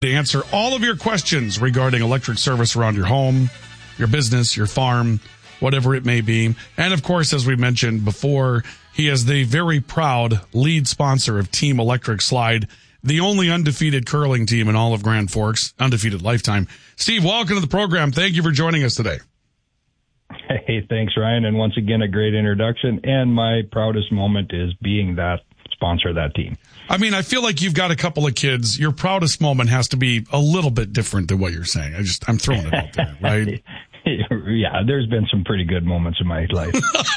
To answer all of your questions regarding electric service around your home, your business, your farm, whatever it may be. And of course, as we mentioned before, he is the very proud lead sponsor of Team Electric Slide, the only undefeated curling team in all of Grand Forks, undefeated lifetime. Steve, welcome to the program. Thank you for joining us today. Hey, thanks, Ryan. And once again, a great introduction. And my proudest moment is being that sponsor of that team. I mean, I feel like you've got a couple of kids. Your proudest moment has to be a little bit different than what you're saying. I'm throwing it out there, right? Yeah, there's been some pretty good moments in my life.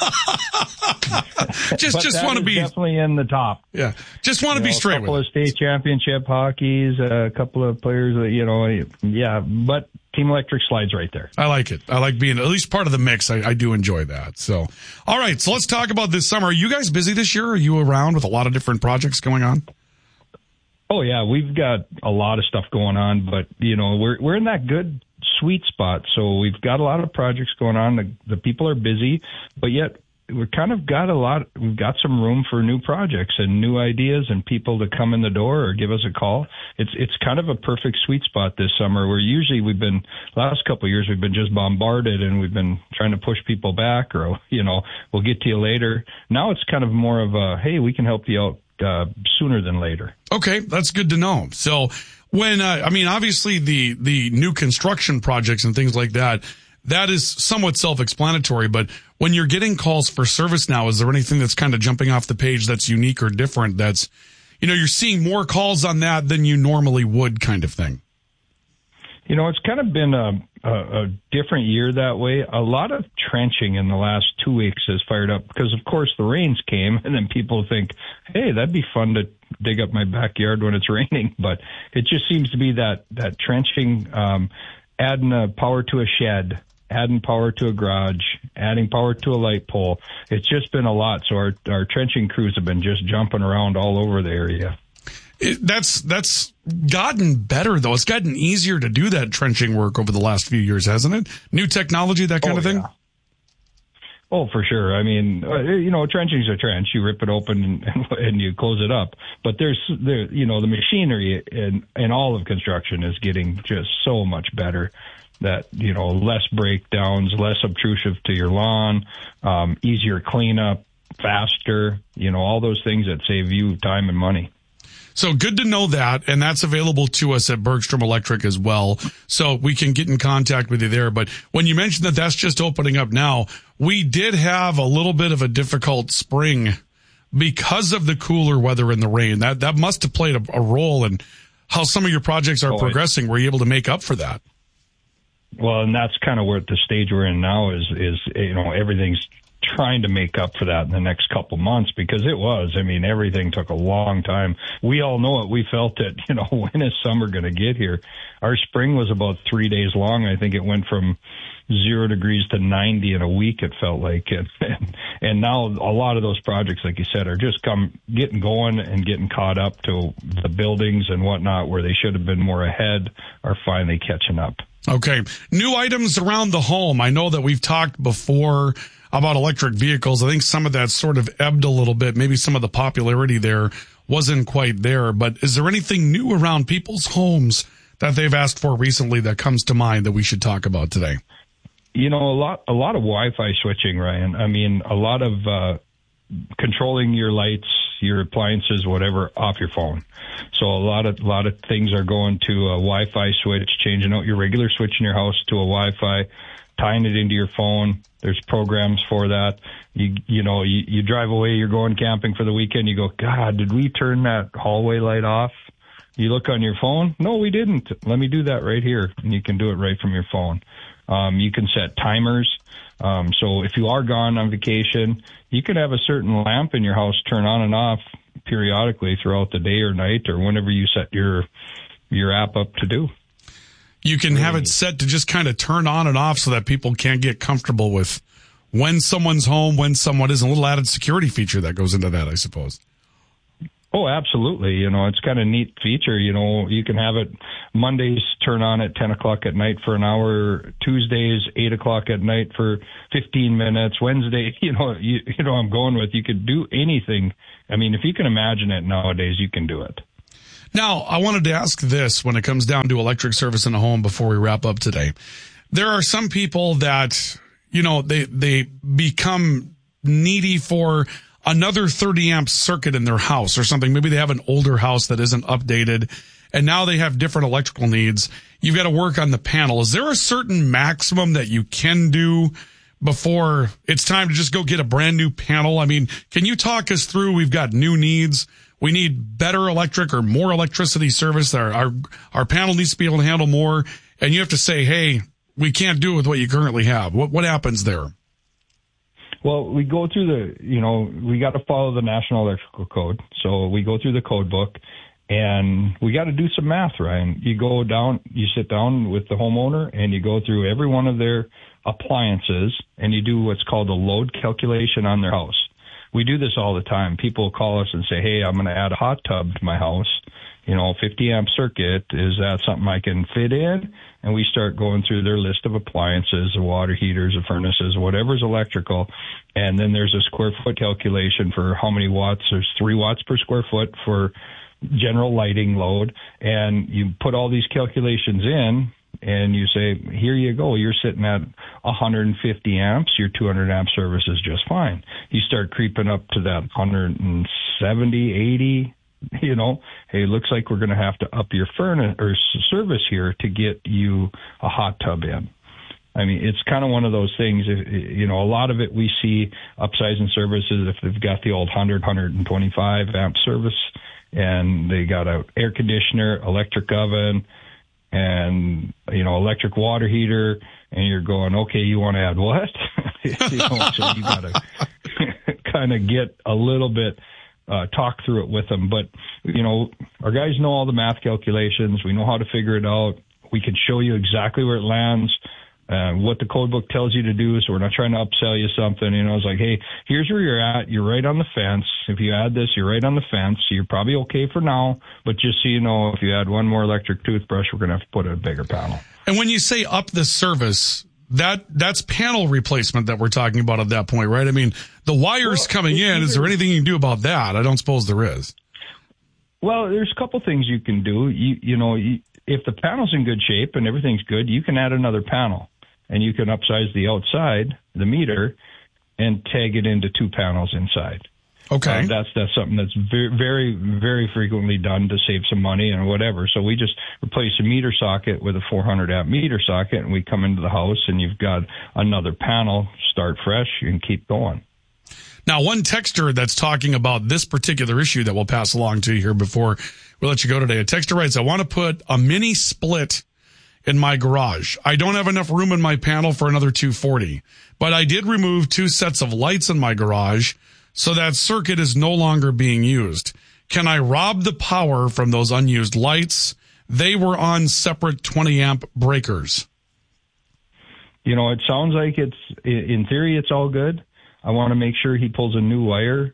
just want to be definitely in the top. Yeah, just want to be straight with it. A couple of state championship hockeys, a couple of players that, yeah, but Team Electric Slide's right there. I like it. I like being at least part of the mix. I do enjoy that. So, all right. So let's talk about this summer. Are you guys busy this year? Are you around with a lot of different projects going on? Oh yeah, we've got a lot of stuff going on, but we're in that good sweet spot. So we've got a lot of projects going on. The people are busy, but yet we've got some room for new projects and new ideas and people to come in the door or give us a call. It's kind of a perfect sweet spot this summer where usually last couple of years we've been just bombarded and we've been trying to push people back or, we'll get to you later. Now it's kind of more of a, hey, we can help you out sooner than later. Okay. That's good to know. So when, obviously the new construction projects and things like that is somewhat self-explanatory, but when you're getting calls for service now, is there anything that's kind of jumping off the page that's unique or different that's, you're seeing more calls on that than you normally would kind of thing? It's kind of been a different year that way. A lot of trenching in the last 2 weeks has fired up because, of course, the rains came, and then people think, hey, that'd be fun to dig up my backyard when it's raining. But it just seems to be that trenching, adding power to a shed, adding power to a garage, adding power to a light pole. It's just been a lot. So our trenching crews have been just jumping around all over the area. That's gotten better, though. It's gotten easier to do that trenching work over the last few years, hasn't it? New technology, that kind of thing? Yeah. Oh, for sure. I mean, trenching's a trench. You rip it open and you close it up. But the machinery in all of construction is getting just so much better that, less breakdowns, less obtrusive to your lawn, easier cleanup, faster, all those things that save you time and money. So good to know that, and that's available to us at Bergstrom Electric as well, so we can get in contact with you there. But when you mentioned that that's just opening up now, we did have a little bit of a difficult spring because of the cooler weather and the rain. That must have played a role in how some of your projects are progressing. Were you able to make up for that? Well, and that's kind of where the stage we're in now is everything's trying to make up for that in the next couple months because everything took a long time. We all know it. We felt it, when is summer going to get here? Our spring was about 3 days long. I think it went from 0 degrees to 90 in a week, it felt like. And now a lot of those projects, like you said, are just getting going and getting caught up to the buildings and whatnot where they should have been more ahead are finally catching up. Okay. New items around the home. I know that we've talked before about electric vehicles. I think some of that sort of ebbed a little bit. Maybe some of the popularity there wasn't quite there. But is there anything new around people's homes that they've asked for recently that comes to mind that we should talk about today? A lot of Wi-Fi switching, Ryan. A lot of controlling your lights, your appliances, whatever, off your phone. So a lot of things are going to a Wi-Fi switch, changing out your regular switch in your house to a Wi-Fi, tying it into your phone. There's programs for that. You drive away, you're going camping for the weekend, you go, God, did we turn that hallway light off? You look on your phone. No, we didn't. Let me do that right here. And you can do it right from your phone. You can set timers. So if you are gone on vacation, you can have a certain lamp in your house turn on and off periodically throughout the day or night or whenever you set your app up to do. You can have it set to just kind of turn on and off so that people can't get comfortable with when someone's home, when someone isn't. A little added security feature that goes into that, I suppose. Oh, absolutely. It's kind of a neat feature. You can have it Mondays turn on at 10 o'clock at night for an hour, Tuesdays, 8 o'clock at night for 15 minutes, Wednesday, I'm going with, you could do anything. If you can imagine it nowadays, you can do it. Now, I wanted to ask this when it comes down to electric service in a home before we wrap up today. There are some people that, they become needy for another 30 amp circuit in their house or something. Maybe they have an older house that isn't updated and now they have different electrical needs. You've got to work on the panel. Is there a certain maximum that you can do before it's time to just go get a brand new panel? I mean, can you talk us through? We've got new needs. We need better electric or more electricity service. Our panel needs to be able to handle more. And you have to say, hey, we can't do it with what you currently have. What happens there? Well, we go through we got to follow the National Electrical Code. So we go through the code book and we got to do some math, Ryan. You sit down with the homeowner and you go through every one of their appliances and you do what's called a load calculation on their house. We do this all the time. People call us and say, hey, I'm going to add a hot tub to my house. 50 amp circuit. Is that something I can fit in? And we start going through their list of appliances, the water heaters, the furnaces, whatever's electrical. And then there's a square foot calculation for how many watts. There's 3 watts per square foot for general lighting load. And you put all these calculations in and you say, here you go. You're sitting at 150 amps. Your 200 amp service is just fine. You start creeping up to that 170, 80. Hey, looks like we're going to have to up your furnace or service here to get you a hot tub in. I mean, it's kind of one of those things. A lot of it we see upsizing services if they've got the old 100, 125 amp service and they got an air conditioner, electric oven, and electric water heater, and you're going, okay, you want to add what? So you got to kind of get a little bit. Talk through it with them. But, our guys know all the math calculations. We know how to figure it out. We can show you exactly where it lands, what the code book tells you to do. So we're not trying to upsell you something. It's like, hey, here's where you're at. You're right on the fence. If you add this, you're right on the fence. So you're probably okay for now. But just so you know, if you add one more electric toothbrush, we're going to have to put a bigger panel. And when you say up the service, that's panel replacement that we're talking about at that point, right? I mean, the wires coming in, is there anything you can do about that? I don't suppose there is. Well, there's a couple things you can do. If the panel's in good shape and everything's good, you can add another panel and you can upsize the outside, the meter, and tag it into 2 panels inside. Okay. That's something that's very, very, very frequently done to save some money and whatever. So we just replace a meter socket with a 400 amp meter socket, and we come into the house and you've got another panel, start fresh, and keep going. Now, one texter that's talking about this particular issue that we'll pass along to you here before we let you go today. A texter writes, I want to put a mini split in my garage. I don't have enough room in my panel for another 240, but I did remove 2 sets of lights in my garage. So that circuit is no longer being used. Can I rob the power from those unused lights? They were on separate 20 amp breakers. It sounds like in theory, it's all good. I want to make sure he pulls a new wire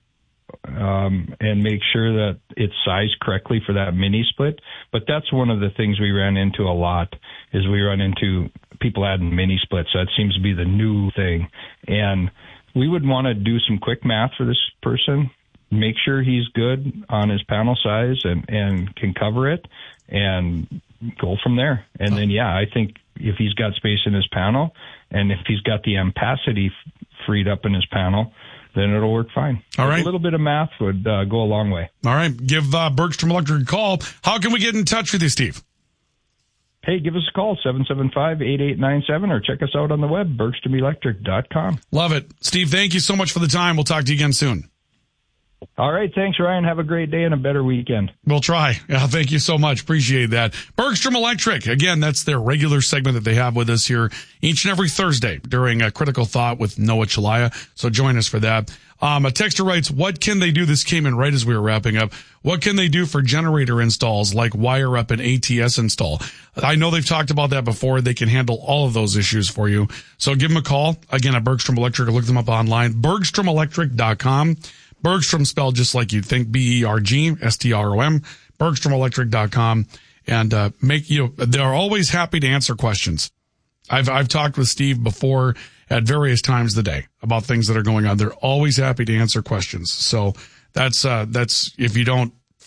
and make sure that it's sized correctly for that mini split. But that's one of the things we ran into a lot is we run into people adding mini splits. That seems to be the new thing. And we would want to do some quick math for this person, make sure he's good on his panel size and can cover it, and go from there. And then, I think if he's got space in his panel and if he's got the ampacity freed up in his panel, then it'll work fine. All right. A little bit of math would go a long way. All right. Give Bergstrom Electric a call. How can we get in touch with you, Steve? Hey, give us a call, 775-8897, or check us out on the web, bergstromelectric.com. Love it. Steve, thank you so much for the time. We'll talk to you again soon. All right. Thanks, Ryan. Have a great day and a better weekend. We'll try. Yeah, thank you so much. Appreciate that. Bergstrom Electric. Again, that's their regular segment that they have with us here each and every Thursday during a Critical Thought with Noah Chalaya. So join us for that. A texter writes, what can they do? This came in right as we were wrapping up. What can they do for generator installs like wire up and ATS install? I know they've talked about that before. They can handle all of those issues for you. So give them a call. Again, at Bergstrom Electric, or look them up online. BergstromElectric.com. Bergstrom spelled just like you'd think, BERGSTROM, BergstromElectric.com. And they're always happy to answer questions. I've talked with Steve before at various times of the day about things that are going on. They're always happy to answer questions. So that's if you don't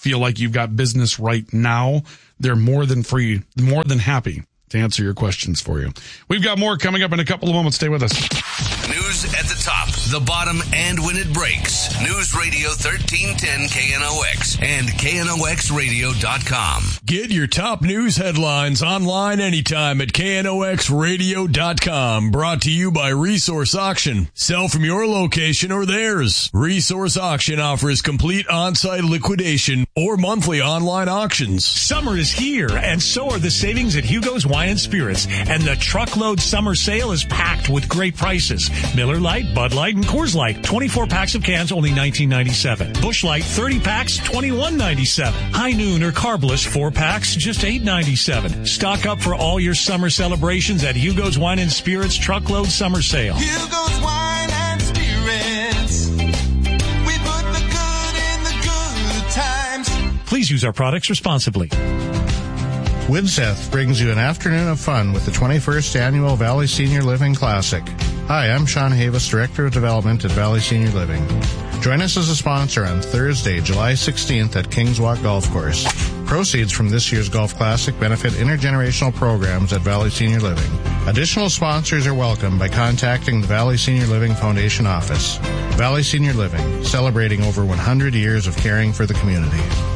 feel like you've got business right now, they're more than happy to answer your questions for you. We've got more coming up in a couple of moments. Stay with us. News at the top, the bottom, and when it breaks. News Radio 1310 KNOX and KNOXradio.com. Get your top news headlines online anytime at KNOXradio.com. Brought to you by Resource Auction. Sell from your location or theirs. Resource Auction offers complete on-site liquidation or monthly online auctions. Summer is here, and so are the savings at Hugo's Wine and Spirits. And the truckload summer sale is packed with great prices. Miller Lite, Bud Light, and Coors Light. 24 packs of cans, only $19.97. Busch Light, 30 packs, $21.97. High Noon or Carbless, 4 packs, just $8.97. Stock up for all your summer celebrations at Hugo's Wine and Spirits Truckload Summer Sale. Hugo's Wine and Spirits. We put the good in the good times. Please use our products responsibly. Widseth brings you an afternoon of fun with the 21st Annual Valley Senior Living Classic. Hi, I'm Sean Havis, Director of Development at Valley Senior Living. Join us as a sponsor on Thursday, July 16th at Kings Walk Golf Course. Proceeds from this year's Golf Classic benefit intergenerational programs at Valley Senior Living. Additional sponsors are welcome by contacting the Valley Senior Living Foundation office. Valley Senior Living, celebrating over 100 years of caring for the community.